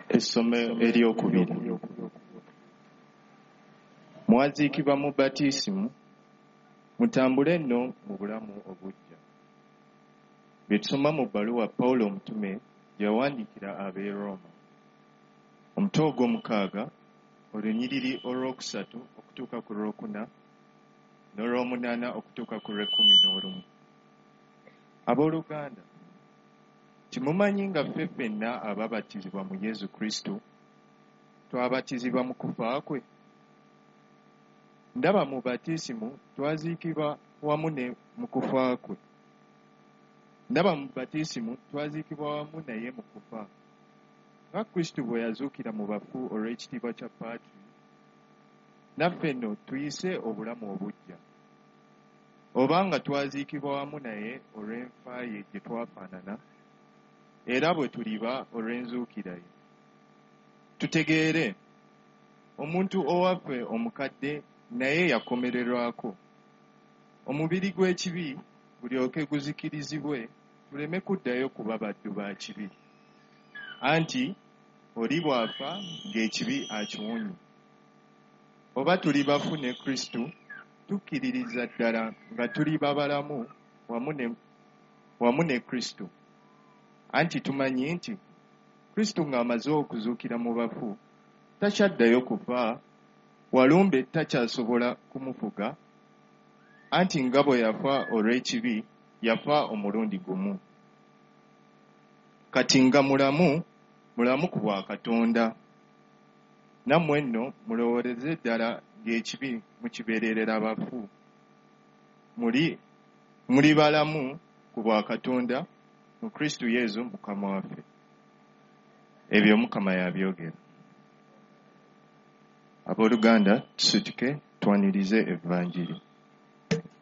Essomo eryokubiri. Mwaziikibwa mu baptismu, mutambule nno mu bulamu obuggya. Bye tusoma mu bbaluwa Pawulo omutume yawandiikira ab'e Roma. Omutwe ogw'omukaaga, olunyiriri olwokusatu okutuuka ku lwokuna, n'olwomunaana okutuuka ku lw'ekumi-n'olumu. Abooluganda, kimumanyi nga ffe ffenna ababatizibwa mu Yesu Kristo twabatizibwa mu kufa kwe? Ndaba mu baptismu twaziikibwa wamu ne mu kufa kwe. Ndaba mu baptismu twaziikibwa wamu naye mu kufa. Nga Kristo bwe yazuukira mu bafu olw'ekitiibwa kya Paatiri, naffe nno tuyise obulamu obuggya. Obanga twaziikibwa wamu naye olw'enfa ye gye twafaanana, era bwe tuliba olw'enzuukira ye. Tutegeere, omuntu owaffe omukadde naye yakomererwako. Omubiri gw'ekibi gulyoke guzikirizibwe, tuleme kuddayo kuba baddu ba kibi. Anti oli bw'afa ng'ekibi akiwonye. Oba tuli bafu ne Kristo, tukkiririza ddala nga tuli babalamu wamu ne Kristo. Anti tumanyi nti Kristo ng'amaze okuzuukira mu bafu, takyaddayo kufa, walumbe takyasobola kumufuga, anti nga bwe yafa olw'ekibi, yafa omulundi gumu. Kati nga mulamu ku bwa Katonda. Nammwe nno mulowooleze ddala ng'ekibi mukibeererera bafu. Muli balamu ku bwa Katonda mu Kristo Yesu Mukama waffe. Ebyo Mukama yabyogera. Abooluganda, tusituke twanirize evvanjiri.